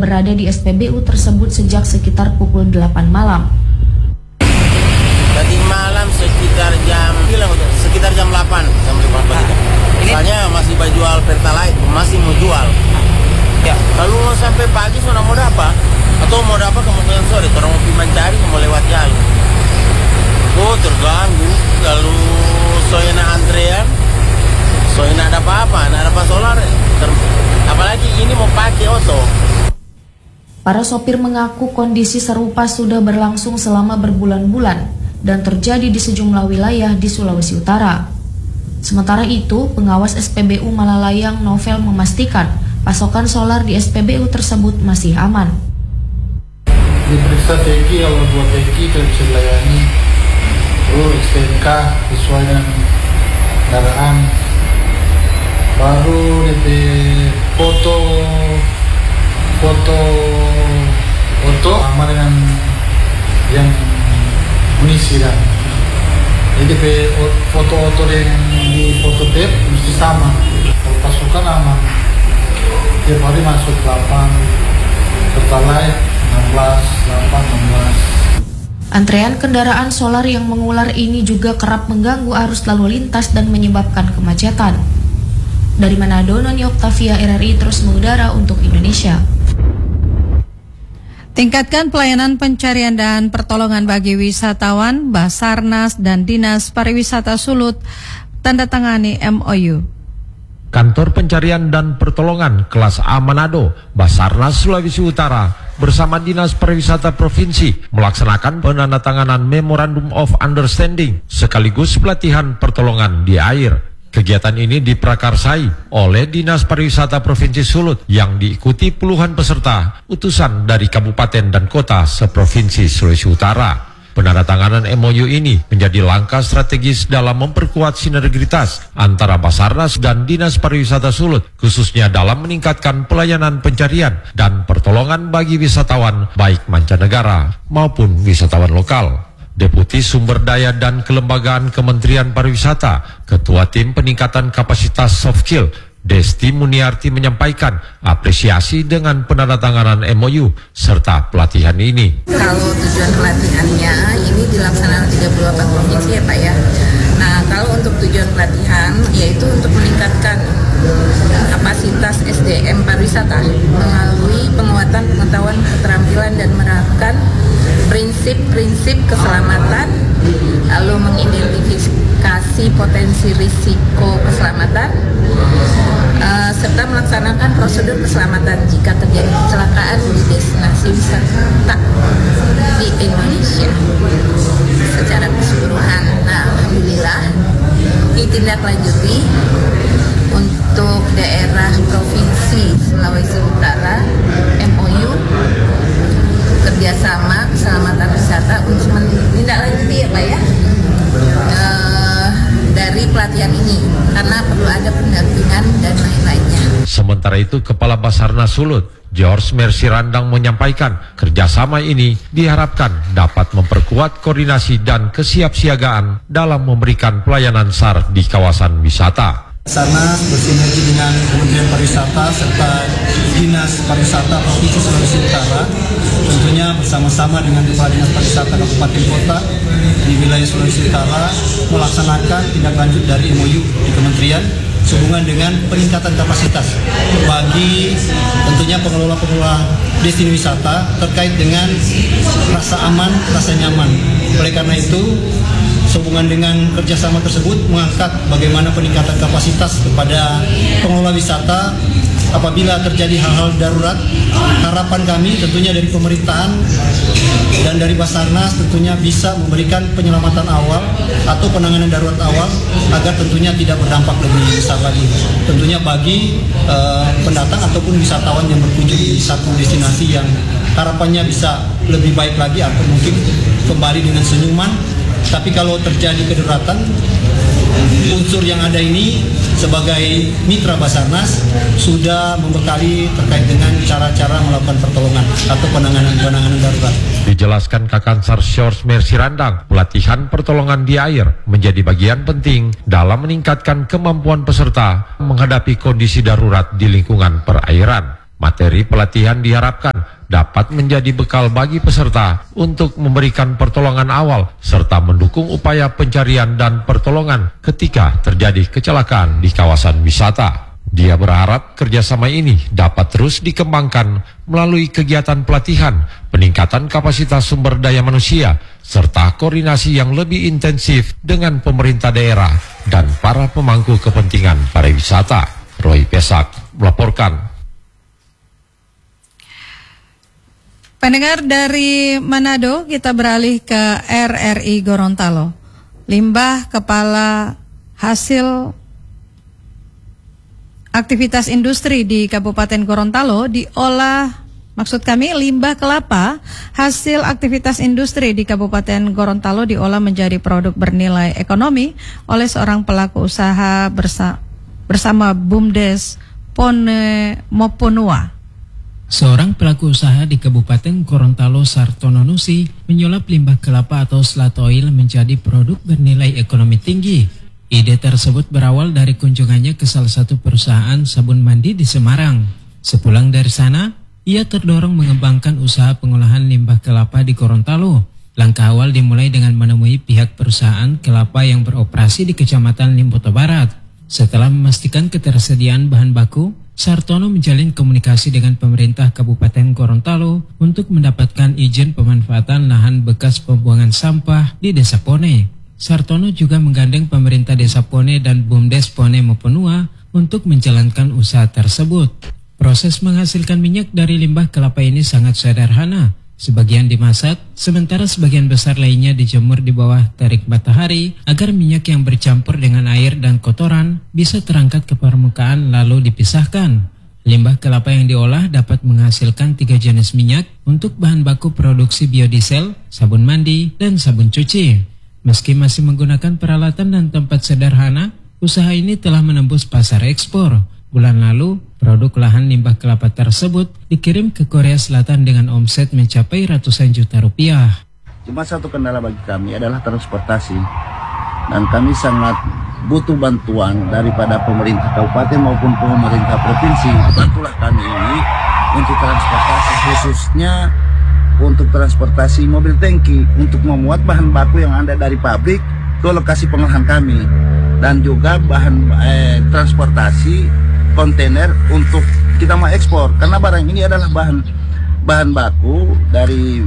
berada di SPBU tersebut sejak sekitar pukul 8 malam. Tadi malam sekitar jam 8 begitu. Misalnya masih jual Pertalite, masih mau jual. Ya, kalau mau sampai pagi sudah mau dapat atau mau dapat kemungkinan sore, orang mau pergi mencari mau lewat jalur. Oh, terganggu. Kalau soalnya antrean, soalnya ada apa-apa, ada apa solar. Apalagi ini mau pakai oto. Para sopir mengaku kondisi serupa sudah berlangsung selama berbulan-bulan dan terjadi di sejumlah wilayah di Sulawesi Utara. Sementara itu, pengawas SPBU Malalayang Novel memastikan pasokan solar di SPBU tersebut masih aman. Diperiksa teki, kalau 2 teki itu bisa dilayani. Terus STNK sesuai dengan kendaraan. Baru DP foto sama dengan yang munisi dan jadi foto dengan di foto tape mesti sama. Kalau pasukan aman, tiap hari masuk 8 Pertalite 16. Antrean kendaraan solar yang mengular ini juga kerap mengganggu arus lalu lintas dan menyebabkan kemacetan. Dari Manado, Noni Oktavia, RRI terus mengudara untuk Indonesia. Tingkatkan pelayanan pencarian dan pertolongan bagi wisatawan. Basarnas dan Dinas Pariwisata Sulut tanda tangani MOU. Kantor Pencarian dan Pertolongan Kelas A Manado, Basarnas Sulawesi Utara bersama Dinas Pariwisata Provinsi melaksanakan penandatanganan Memorandum of Understanding sekaligus pelatihan pertolongan di air. Kegiatan ini diprakarsai oleh Dinas Pariwisata Provinsi Sulut yang diikuti puluhan peserta utusan dari kabupaten dan kota seprovinsi Sulawesi Utara. Penandatanganan MOU ini menjadi langkah strategis dalam memperkuat sinergitas antara Basarnas dan Dinas Pariwisata Sulut, khususnya dalam meningkatkan pelayanan pencarian dan pertolongan bagi wisatawan baik mancanegara maupun wisatawan lokal. Deputi Sumber Daya dan Kelembagaan Kementerian Pariwisata, Ketua Tim Peningkatan Kapasitas Soft Skill, Desti Muniarti menyampaikan apresiasi dengan penandatanganan MOU serta pelatihan ini. Kalau tujuan pelatihannya ini dilaksanakan 38 provinsi ya Pak ya. Nah kalau untuk tujuan pelatihan yaitu untuk meningkatkan kapasitas SDM pariwisata melalui penguatan pengetahuan keterampilan dan menerapkan prinsip-prinsip keselamatan, lalu mengidentifikasi potensi risiko keselamatan, serta melaksanakan prosedur keselamatan jika terjadi kecelakaan di destinasi wisata di Indonesia secara keseluruhan. Nah, alhamdulillah ditindaklanjuti untuk daerah provinsi Sulawesi Utara MOU kerjasama keselamatan wisata untuk menindaklanjuti ya Pak ya dari pelatihan ini karena perlu ada pendampingan dan lain-lainnya. Sementara itu Kepala Basarnas Sulut George Mercy Randang menyampaikan kerjasama ini diharapkan dapat memperkuat koordinasi dan kesiapsiagaan dalam memberikan pelayanan SAR di kawasan wisata. Basarnas bersinergi dengan Kementerian Pariwisata serta Dinas Pariwisata Provinsi Sulawesi Utara, tentunya bersama-sama dengan Kepala Dinas Pariwisata Kabupaten Kota di wilayah Sulawesi Utara melaksanakan tindak lanjut dari MOU di Kementerian sehubungan dengan peningkatan kapasitas bagi tentunya pengelola-pengelola destinasi wisata terkait dengan rasa aman, rasa nyaman. Oleh karena itu, sehubungan dengan kerjasama tersebut mengangkat bagaimana peningkatan kapasitas kepada pengelola wisata apabila terjadi hal-hal darurat. Harapan kami tentunya dari pemerintahan dan dari Basarnas tentunya bisa memberikan penyelamatan awal atau penanganan darurat awal agar tentunya tidak berdampak lebih besar lagi. Tentunya bagi pendatang ataupun wisatawan yang berkunjung di satu destinasi yang harapannya bisa lebih baik lagi atau mungkin kembali dengan senyuman. Tapi kalau terjadi kedaruratan, unsur yang ada ini sebagai mitra Basarnas sudah membekali terkait dengan cara-cara melakukan pertolongan atau penanganan darurat. Dijelaskan Kakansar George Mercy Randang, pelatihan pertolongan di air menjadi bagian penting dalam meningkatkan kemampuan peserta menghadapi kondisi darurat di lingkungan perairan. Materi pelatihan diharapkan dapat menjadi bekal bagi peserta untuk memberikan pertolongan awal serta mendukung upaya pencarian dan pertolongan ketika terjadi kecelakaan di kawasan wisata. Dia berharap kerjasama ini dapat terus dikembangkan melalui kegiatan pelatihan, peningkatan kapasitas sumber daya manusia, serta koordinasi yang lebih intensif dengan pemerintah daerah dan para pemangku kepentingan pariwisata. Roy Pesak melaporkan. Pendengar dari Manado, kita beralih ke RRI Gorontalo. Limbah kepala hasil aktivitas industri di Kabupaten Gorontalo limbah kelapa hasil aktivitas industri di Kabupaten Gorontalo diolah menjadi produk bernilai ekonomi oleh seorang pelaku usaha bersama BUMDes Pone Moponua. Seorang pelaku usaha di Kabupaten Gorontalo, Sartono Nusi, menyulap limbah kelapa atau slat oil menjadi produk bernilai ekonomi tinggi. Ide tersebut berawal dari kunjungannya ke salah satu perusahaan sabun mandi di Semarang. Sepulang dari sana, ia terdorong mengembangkan usaha pengolahan limbah kelapa di Gorontalo. Langkah awal dimulai dengan menemui pihak perusahaan kelapa yang beroperasi di Kecamatan Limpoto Barat. Setelah memastikan ketersediaan bahan baku, Sartono menjalin komunikasi dengan pemerintah Kabupaten Gorontalo untuk mendapatkan izin pemanfaatan lahan bekas pembuangan sampah di Desa Pone. Sartono juga menggandeng pemerintah Desa Pone dan BUMDes Pone Moponua untuk menjalankan usaha tersebut. Proses menghasilkan minyak dari limbah kelapa ini sangat sederhana. Sebagian dimasak, sementara sebagian besar lainnya dijemur di bawah terik matahari agar minyak yang bercampur dengan air dan kotoran bisa terangkat ke permukaan lalu dipisahkan. Limbah kelapa yang diolah dapat menghasilkan 3 jenis minyak untuk bahan baku produksi biodiesel, sabun mandi, dan sabun cuci. Meski masih menggunakan peralatan dan tempat sederhana, usaha ini telah menembus pasar ekspor. Bulan lalu, produk lahan limbah kelapa tersebut dikirim ke Korea Selatan dengan omset mencapai ratusan juta rupiah. Cuma satu kendala bagi kami adalah transportasi. Dan kami sangat butuh bantuan daripada pemerintah kabupaten maupun pemerintah provinsi. Bantulah kami ini untuk transportasi, khususnya untuk transportasi mobil tangki untuk memuat bahan baku yang ada dari pabrik ke lokasi pengolahan kami, dan juga bahan transportasi kontainer untuk kita mau ekspor, karena barang ini adalah bahan baku dari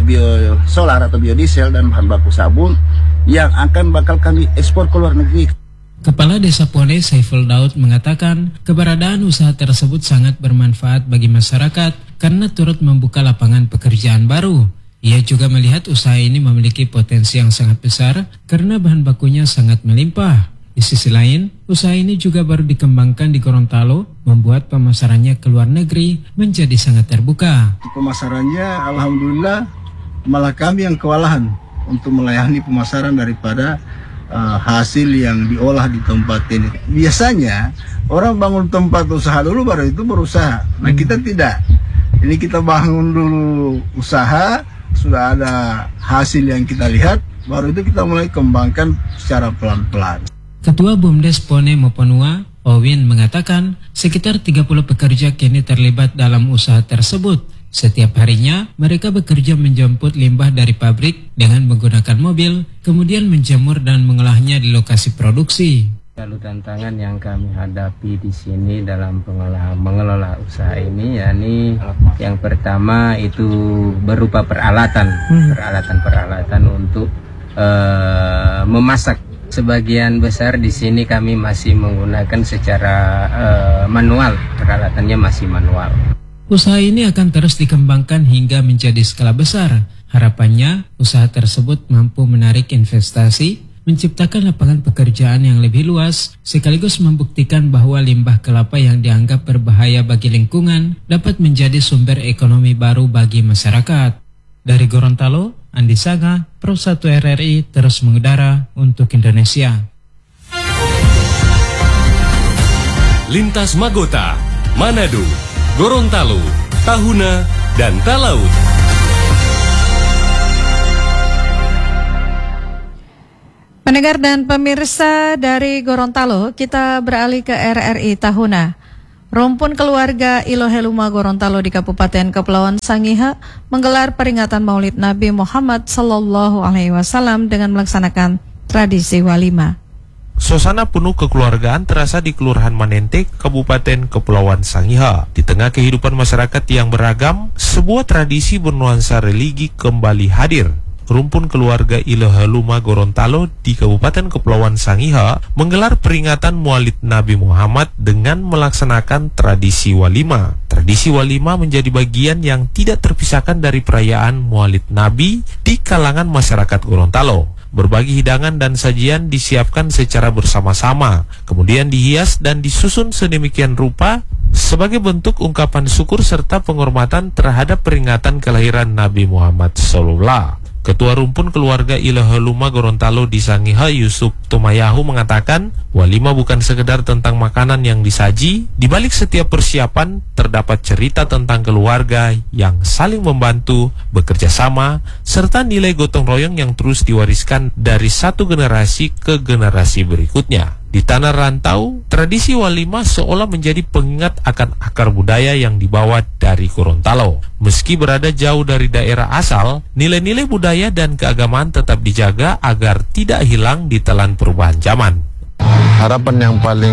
biosolar atau biodiesel dan bahan baku sabun yang bakal kami ekspor ke luar negeri. Kepala Desa Pone Saiful Daud mengatakan keberadaan usaha tersebut sangat bermanfaat bagi masyarakat karena turut membuka lapangan pekerjaan baru. Ia juga melihat usaha ini memiliki potensi yang sangat besar karena bahan bakunya sangat melimpah. Di sisi lain, usaha ini juga baru dikembangkan di Gorontalo, membuat pemasarannya ke luar negeri menjadi sangat terbuka. Pemasarannya alhamdulillah malah kami yang kewalahan untuk melayani pemasaran daripada hasil yang diolah di tempat ini. Biasanya orang bangun tempat usaha dulu baru itu berusaha. Nah kita tidak. Ini kita bangun dulu usaha, sudah ada hasil yang kita lihat, baru itu kita mulai kembangkan secara pelan-pelan. Ketua BUMDes Pone Moponua, Owin, mengatakan sekitar 30 pekerja kini terlibat dalam usaha tersebut. Setiap harinya, mereka bekerja menjemput limbah dari pabrik dengan menggunakan mobil, kemudian menjemur dan mengolahnya di lokasi produksi. Lalu tantangan yang kami hadapi di sini dalam mengelola usaha ini, yakni yang pertama itu berupa peralatan untuk memasak. Sebagian besar di sini kami masih menggunakan secara manual, peralatannya masih manual. Usaha ini akan terus dikembangkan hingga menjadi skala besar. Harapannya, usaha tersebut mampu menarik investasi, menciptakan lapangan pekerjaan yang lebih luas, sekaligus membuktikan bahwa limbah kelapa yang dianggap berbahaya bagi lingkungan dapat menjadi sumber ekonomi baru bagi masyarakat. Dari Gorontalo, Andi Saga, Pro 1 RRI terus mengudara untuk Indonesia. Lintas Magota, Manado, Gorontalo, Tahuna, dan Talaut. Pendengar dan pemirsa dari Gorontalo, kita beralih ke RRI Tahuna. Rumpun keluarga Iloheluma Gorontalo di Kabupaten Kepulauan Sangihe menggelar peringatan Maulid Nabi Muhammad Sallallahu Alaihi Wasallam dengan melaksanakan tradisi walima. Suasana penuh kekeluargaan terasa di Kelurahan Manente, Kabupaten Kepulauan Sangihe. Di tengah kehidupan masyarakat yang beragam, sebuah tradisi bernuansa religi kembali hadir. Rumpun keluarga Iloheluma Gorontalo di Kabupaten Kepulauan Sangihe menggelar peringatan Maulid Nabi Muhammad dengan melaksanakan tradisi walima. Tradisi walima menjadi bagian yang tidak terpisahkan dari perayaan Maulid Nabi di kalangan masyarakat Gorontalo. Berbagai hidangan dan sajian disiapkan secara bersama-sama, kemudian dihias dan disusun sedemikian rupa sebagai bentuk ungkapan syukur serta penghormatan terhadap peringatan kelahiran Nabi Muhammad SAW. Ketua Rumpun Keluarga Iloheluma Gorontalo di Sangihe, Yusuf Tumayahu, mengatakan walima bukan sekedar tentang makanan yang disaji. Di balik setiap persiapan terdapat cerita tentang keluarga yang saling membantu, bekerja sama, serta nilai gotong royong yang terus diwariskan dari satu generasi ke generasi berikutnya. Di tanah rantau, tradisi walima seolah menjadi pengingat akan akar budaya yang dibawa dari Gorontalo. Meski berada jauh dari daerah asal, nilai-nilai budaya dan keagamaan tetap dijaga agar tidak hilang di telan perubahan zaman. Harapan yang paling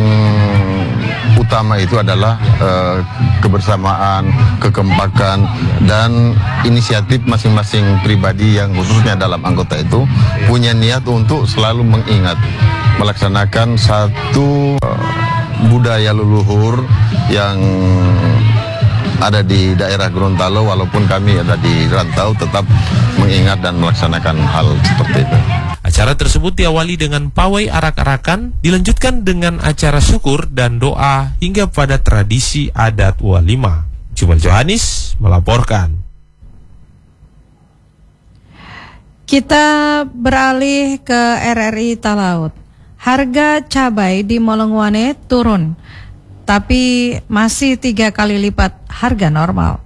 utama itu adalah kebersamaan, kekompakan, dan inisiatif masing-masing pribadi yang khususnya dalam anggota itu punya niat untuk selalu mengingat, melaksanakan satu budaya leluhur yang ada di daerah Gorontalo. Walaupun kami ada di rantau, tetap mengingat dan melaksanakan hal seperti itu. Acara tersebut diawali dengan pawai arak-arakan, dilanjutkan dengan acara syukur dan doa hingga pada tradisi adat walima. Jumal Johanis melaporkan. Kita beralih ke RRI Talaut. Harga cabai di Molongwane turun, tapi masih 3 kali lipat harga normal.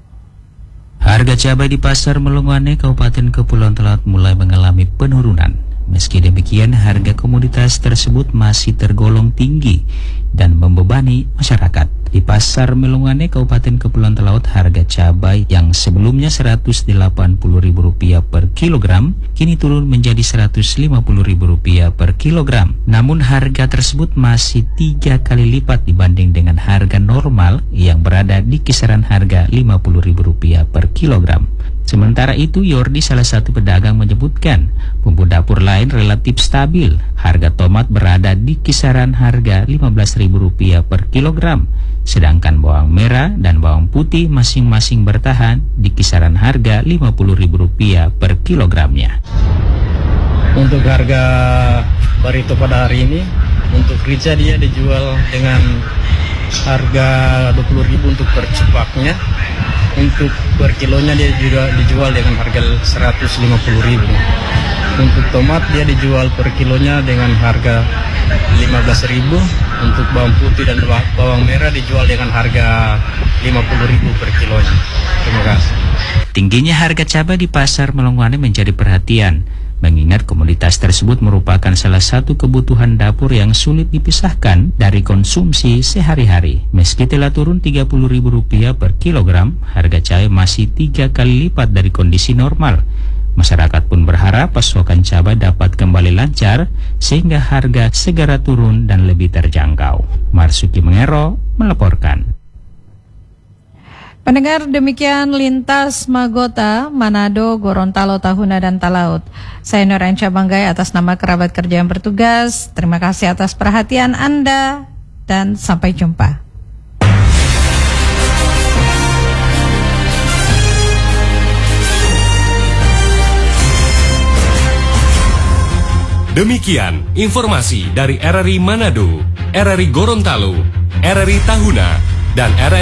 Harga cabai di pasar Molongwane, Kabupaten Kepulauan Talaut mulai mengalami penurunan. Meski demikian, harga komoditas tersebut masih tergolong tinggi dan membebani masyarakat. Di pasar Molongwane, Kabupaten Kepulauan Talaut, harga cabai yang sebelumnya Rp180.000 per kilogram kini turun menjadi Rp150.000 per kilogram. Namun harga tersebut masih 3 kali lipat dibanding dengan harga normal yang berada di kisaran harga Rp50.000 per kilogram. Sementara itu, Yordi, salah satu pedagang, menyebutkan bumbu dapur lain relatif stabil. Harga tomat berada di kisaran harga Rp15.000 per kilogram. Sedangkan bawang merah dan bawang putih masing-masing bertahan di kisaran harga Rp50.000 per kilogramnya. Untuk harga barito pada hari ini, untuk rica dia dijual dengan harga Rp20.000 untuk per cepaknya. Untuk per kilonya dia juga dijual dengan harga Rp150.000. Untuk tomat dia dijual per kilonya dengan harga Rp15.000. Untuk bawang putih dan bawang merah dijual dengan harga Rp50.000 per kilonya. Terima kasih. Tingginya harga cabai di pasar Molongwane menjadi perhatian, mengingat komoditas tersebut merupakan salah satu kebutuhan dapur yang sulit dipisahkan dari konsumsi sehari-hari. Meski telah turun Rp30.000 per kilogram, harga cabai masih 3 kali lipat dari kondisi normal. Masyarakat pun berharap pasokan cabai dapat kembali lancar sehingga harga segera turun dan lebih terjangkau. Marsuki Mengero melaporkan. Pendengar, demikian Lintas Magota, Manado, Gorontalo, Tahuna, dan Talaut. Saya Nur Enca Banggai atas nama kerabat kerja yang bertugas. Terima kasih atas perhatian Anda dan sampai jumpa. Demikian informasi dari RRI Manado, RRI Gorontalo, RRI Tahuna, dan RRI